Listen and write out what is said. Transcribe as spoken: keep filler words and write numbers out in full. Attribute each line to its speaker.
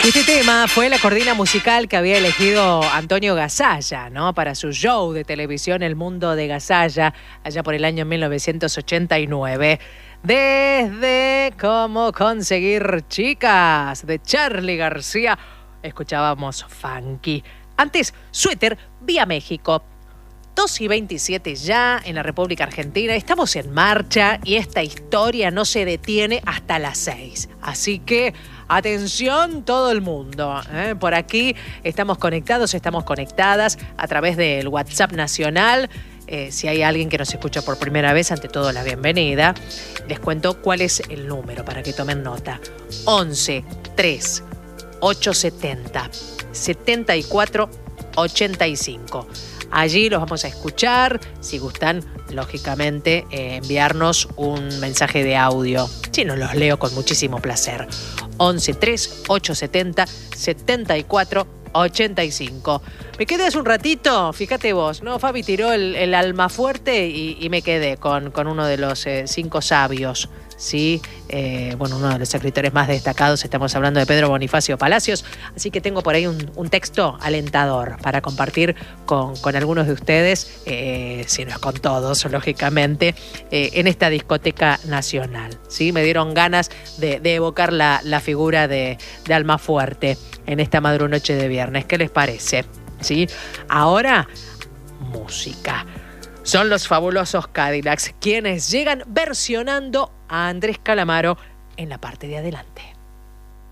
Speaker 1: Y este tema fue la cortina musical que había elegido Antonio Gasalla, ¿no? Para su show de televisión El Mundo de Gasalla, allá por el año mil novecientos ochenta y nueve. Desde Cómo conseguir chicas, de Charly García, escuchábamos Funky. Antes, Suéter, vía México. dos y veintisiete ya en la República Argentina. Estamos en marcha y esta historia no se detiene hasta las seis. Así que, atención todo el mundo, ¿eh? Por aquí estamos conectados, estamos conectadas a través del WhatsApp nacional. Eh, si hay alguien que nos escucha por primera vez, ante todo la bienvenida. Les cuento cuál es el número para que tomen nota. once tres ochocientos setenta setenta y cuatro ochenta y cinco. Allí los vamos a escuchar. Si gustan, lógicamente, eh, enviarnos un mensaje de audio. Si no, los leo con muchísimo placer. once tres ochocientos setenta y cuatro ochenta y cinco. Me quedé hace un ratito, fíjate vos, ¿no? Fabi tiró el, el almafuerte y, y me quedé con, con uno de los eh, cinco sabios, ¿sí? Eh, bueno, uno de los escritores más destacados, estamos hablando de Pedro Bonifacio Palacios, así que tengo por ahí un, un texto alentador para compartir con, con algunos de ustedes, eh, si no es con todos, lógicamente, eh, en esta discoteca nacional, ¿sí? Me dieron ganas de, de evocar la, la figura de, de Almafuerte en esta madrunoche de viernes. ¿Qué les parece? ¿Sí? Ahora, música. Son los fabulosos Cadillacs quienes llegan versionando a Andrés Calamaro en la parte de adelante.